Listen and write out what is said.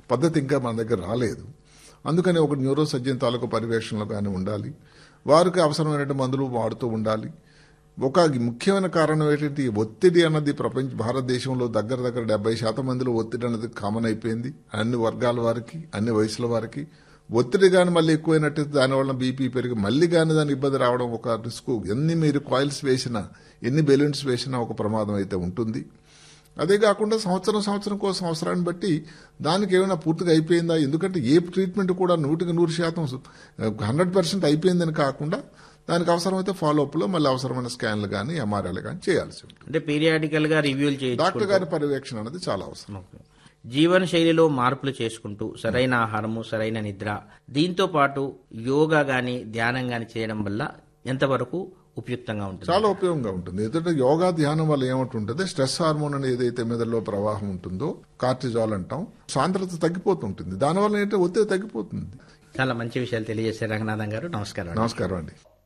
పద్ధతి ఇంకా మన దగ్గర రాలేదు. అందుకని ఒక న్యూరో సర్జన్ తాలూకు పర్యవేక్షణలో కానీ ఉండాలి. వారికి అవసరమైన మందులు వాడుతూ ఉండాలి. ఒక ముఖ్యమైన కారణం ఏంటంటే ఈ ఒత్తిడి అన్నది భారతదేశంలో దగ్గర 70% మందిలో ఒత్తిడి అన్నది కామన్ అయిపోయింది. అన్ని వర్గాల వారికి, అన్ని వయసుల వారికి ఒత్తిడి కానీ మళ్ళీ ఎక్కువైనట్టు దానివల్ల బీపీ పెరిగి మళ్ళీ కానీ దాని ఇబ్బంది రావడం ఒక రిస్క్. ఎన్ని మీరు కాయిల్స్ వేసినా, ఎన్ని బెలూన్స్ వేసినా ఒక ప్రమాదం అయితే ఉంటుంది. అదే కాకుండా సంవత్సరానికి సంవత్సరాన్ని బట్టి దానికి ఏమైనా పూర్తిగా అయిపోయిందా, ఎందుకంటే ఏ ట్రీట్మెంట్ కూడా 100% 100% అయిపోయిందని కాకుండా దానికి అవసరమైతే ఫాలోఅప్ లో మళ్ళీ అవసరమైన స్కాన్లు కానీ ఎంఆర్ఐలు కానీ చేయాల్సి ఉంటుంది. అంటే పీరియాడికల్ గా రివ్యూలు చేయాలి. డాక్టర్ గారి పర్యవేక్షణ అనేది చాలా అవసరం. జీవన శైలిలో మార్పులు చేసుకుంటూ సరైన ఆహారము, సరైన నిద్ర, దీంతో పాటు యోగా గాని ధ్యానం గాని చేయడం వల్ల ఎంతవరకు ఉపయుక్తంగా ఉంటుంది? చాలా ఉపయోగంగా ఉంటుంది. ఎందుకంటే యోగా ధ్యానం వల్ల ఏమంటుంటుంది, స్ట్రెస్ హార్మోన్ అనేది ఏదైతే మెదడులో ప్రవాహం ఉంటుందో, కార్టిజాల్ అంటాం, సాంద్రత తగ్గిపోతుంటుంది. దానివల్ల ఏంటంటే ఒత్తిడి తగ్గిపోతుంది. చాలా మంచి విషయాలు తెలియజేశారు రంగనాథన్ గారు. నమస్కారం. నమస్కారం అండి.